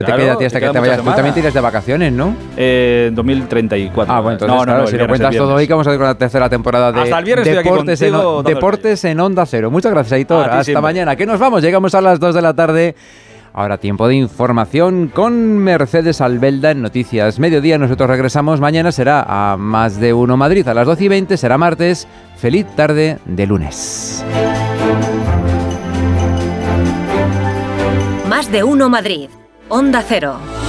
Claro, te queda a ti hasta que te vayas. Tú también tienes de vacaciones, ¿no? 2034. Bueno, entonces, claro, si lo cuentas todo hoy, que vamos a ver con la tercera temporada de hasta el viernes Deportes en Onda Cero. Muchas gracias, Aitor. Hasta mañana. ¿Qué nos vamos? Llegamos a las 2 de la tarde. Ahora tiempo de información con Mercedes Albelda en Noticias Mediodía. Nosotros regresamos mañana, será a Más de Uno Madrid a las 12:20, será martes. Feliz tarde de lunes. Más de Uno Madrid, Onda Cero.